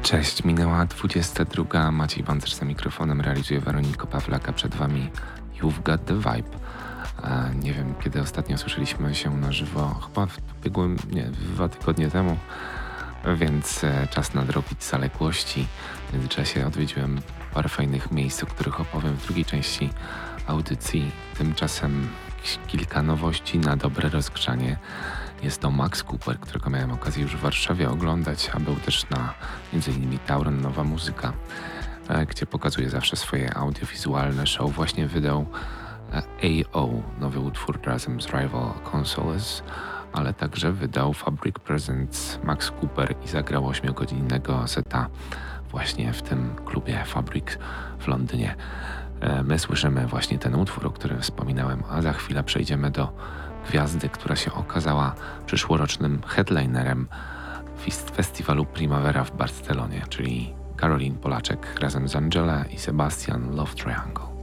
Cześć, minęła 22. Maciej Bancerz za mikrofonem, realizuje Weroniko Pawlaka. Przed Wami You've Got The Vibe. Nie wiem, kiedy ostatnio słyszeliśmy się na żywo, chyba w ubiegłym, 2 tygodnie temu, więc czas nadrobić zaległości. W międzyczasie odwiedziłem parę fajnych miejsc, o których opowiem w drugiej części audycji. Tymczasem kilka nowości na dobre rozgrzanie. Jest to Max Cooper, którego miałem okazję już w Warszawie oglądać, a był też na m.in. Tauron Nowa Muzyka, gdzie pokazuje zawsze swoje audiowizualne show. Właśnie wydał AO, nowy utwór razem z Rival Consoles, ale także wydał Fabric Presents Max Cooper i zagrał 8-godzinnego seta właśnie w tym klubie Fabric w Londynie. My słyszymy właśnie ten utwór, o którym wspominałem, a za chwilę przejdziemy do gwiazdy, która się okazała przyszłorocznym headlinerem festiwalu Primavera w Barcelonie, czyli Caroline Polaczek razem z Angela i Sebastian Love Triangle.